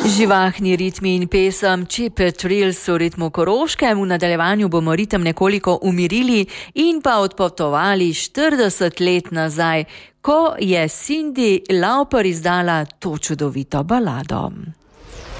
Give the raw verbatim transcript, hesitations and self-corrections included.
Živahni ritmi in pesem Cheap Thrills v ritmu Koroškem. V nadaljevanju bomo ritem nekoliko umirili in pa odpotovali štirideset let nazaj, ko je Cyndi Lauper izdala to čudovito balado.